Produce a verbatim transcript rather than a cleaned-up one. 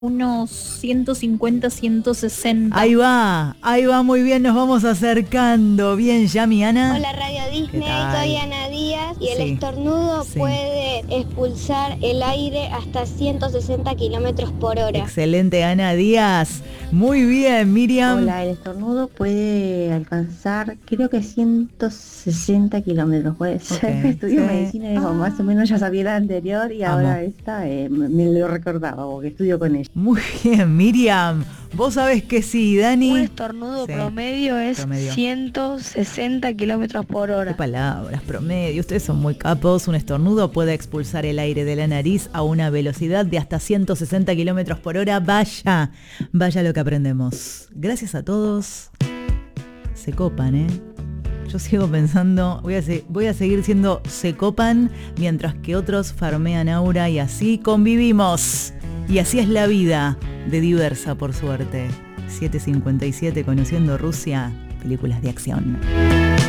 unos ciento cincuenta, ciento sesenta. Ahí va, ahí va, muy bien, nos vamos acercando. Bien, Yami, Ana. Hola Radio Disney, soy Ana Díaz y el Sí. estornudo Sí. puede expulsar el aire hasta ciento sesenta kilómetros por hora. Excelente, Ana Díaz. Muy bien, Miriam. Hola, el estornudo puede alcanzar, creo que ciento sesenta kilómetros, puede ser. Ok, Estudio sí. medicina y digo, más o menos ya sabía la anterior y Amo. ahora esta eh, me me lo recordaba, porque estudio con ella. Muy bien, Miriam. Vos sabés que sí, Dani. Un estornudo Sí. promedio es Promedio. ciento sesenta kilómetros por Qué hora. palabras, promedio. Ustedes son muy capos. Un estornudo puede expulsar el aire de la nariz a una velocidad de hasta ciento sesenta kilómetros por hora. Vaya, vaya lo que aprendemos. Gracias a todos. Se copan, ¿eh? Yo sigo pensando, voy a, se- voy a seguir siendo se copan mientras que otros farmean aura y así convivimos. Y así es la vida, de diversa por suerte. siete cincuenta y siete, Conociendo Rusia, películas de acción.